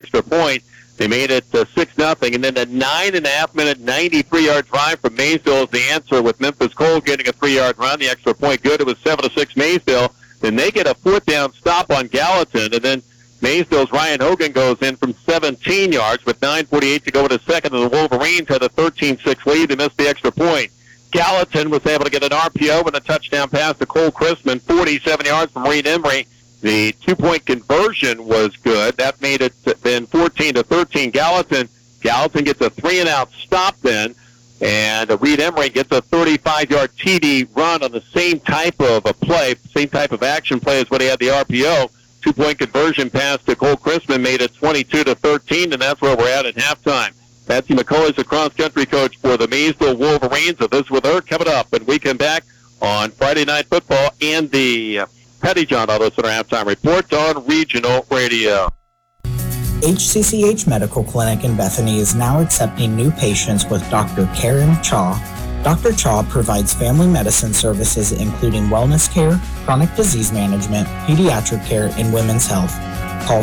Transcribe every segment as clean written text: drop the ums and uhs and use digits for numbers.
extra point. They made it 6-0, and then the 9.5-minute, 93-yard drive from Maysville is the answer, with Memphis Cole getting a 3-yard run. The extra point good. It was 7-6 Maysville. Then they get a fourth down stop on Gallatin, and then Maysville's Ryan Hogan goes in from 17 yards with 9:48 to go in the second, and the Wolverines had a 13-6 lead. They missed the extra point. Gallatin was able to get an RPO and a touchdown pass to Cole Chrisman, 47 yards from Reed Emery. The two-point conversion was good. That made it then 14-13 Gallatin. Gallatin gets a 3-and-out stop then, and Reed Emery gets a 35-yard TD run on the same type of a play, same type of action play as what he had the RPO. Two-point conversion pass to Cole Chrisman made it 22-13, and that's where we're at halftime. Betsy McCullough is the cross-country coach for the Maysville Wolverines. So this with her coming up when we come back on Friday Night Football and the Petty John Auto Center halftime report on Regional Radio. HCCH Medical Clinic in Bethany is now accepting new patients with Dr. Karen Chaw. Dr. Chaw provides family medicine services including wellness care, chronic disease management, pediatric care, and women's health. Call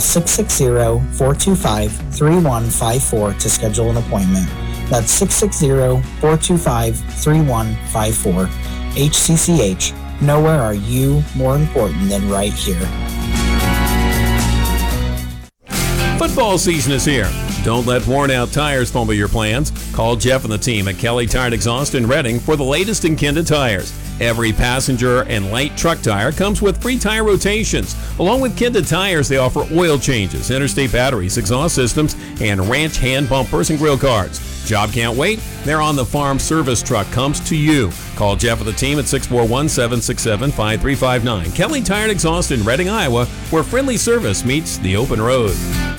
660-425-3154 to schedule an appointment. That's 660-425-3154. HCCH. Nowhere are you more important than right here. Football season is here. Don't let worn-out tires fumble your plans. Call Jeff and the team at Kelly Tire and Exhaust in Reading for the latest in Kenda tires. Every passenger and light truck tire comes with free tire rotations. Along with Kenda tires, they offer oil changes, interstate batteries, exhaust systems, and ranch hand bumpers and grill guards. Job can't wait? Their On the Farm service truck comes to you. Call Jeff and the team at 641-767-5359. Kelly Tire and Exhaust in Reading, Iowa, where friendly service meets the open road.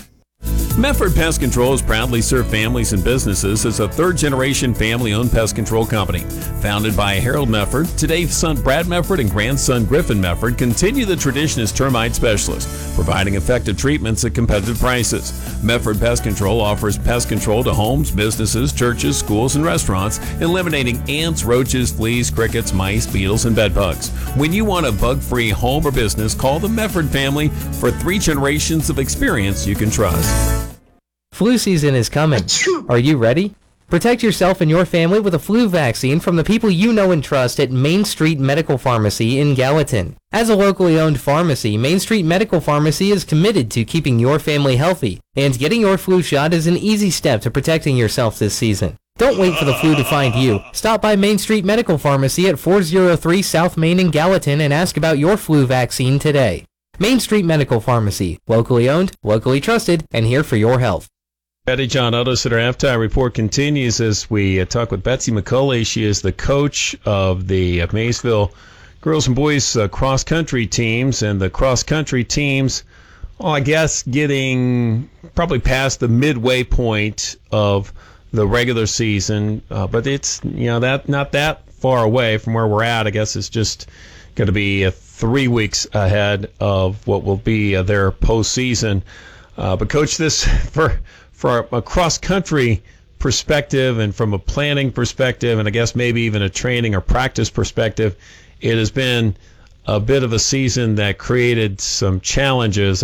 Mefford Pest Control has proudly served families and businesses as a third-generation family-owned pest control company. Founded by Harold Mefford, today's son Brad Mefford and grandson Griffin Mefford continue the tradition as termite specialists, providing effective treatments at competitive prices. Mefford Pest Control offers pest control to homes, businesses, churches, schools, and restaurants, eliminating ants, roaches, fleas, crickets, mice, beetles, and bed bugs. When you want a bug-free home or business, call the Mefford family for 3 generations of experience you can trust. Flu season is coming. Are you ready? Protect yourself and your family with a flu vaccine from the people you know and trust at Main Street Medical Pharmacy in Gallatin. As a locally owned pharmacy, Main Street Medical Pharmacy is committed to keeping your family healthy, and getting your flu shot is an easy step to protecting yourself this season. Don't wait for the flu to find you. Stop by Main Street Medical Pharmacy at 403 South Main in Gallatin and ask about your flu vaccine today. Main Street Medical Pharmacy, locally owned, locally trusted, and here for your health. Petty John Auto Center halftime report continues as we talk with Betsy McCullough. She is the coach of the Maysville girls and boys cross-country teams, and the cross-country teams, I guess, getting probably past the midway point of the regular season, but it's that not that far away from where we're at. I guess it's just going to be 3 weeks ahead of what will be their postseason. But coach, this for a cross-country perspective and from a planning perspective, and I guess maybe even a training or practice perspective, it has been a bit of a season that created some challenges.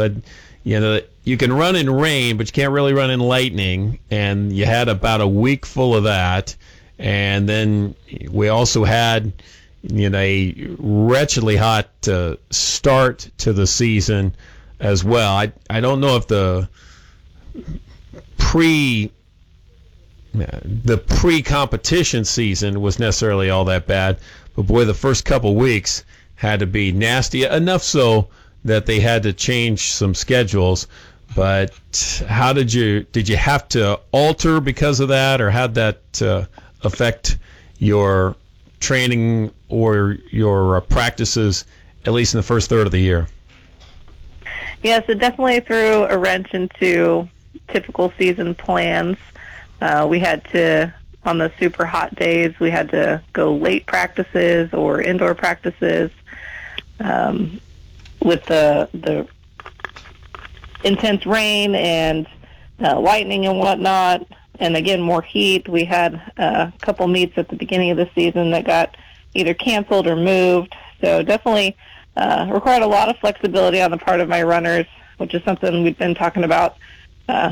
You can run in rain, but you can't really run in lightning, and you had about a week full of that. And then we also had a wretchedly hot start to the season as well. I don't know if the pre-competition season was necessarily all that bad, but boy, the first couple weeks had to be nasty, enough so that they had to change some schedules. But how did you have to alter because of that, or how'd that affect your training or your practices, at least in the first third of the year? Yes, it definitely threw a wrench into typical season plans. We had to, on the super hot days, we had to go late practices or indoor practices. With the intense rain and lightning and whatnot, and again, more heat, we had a couple meets at the beginning of the season that got either canceled or moved. So definitely required a lot of flexibility on the part of my runners, which is something we've been talking about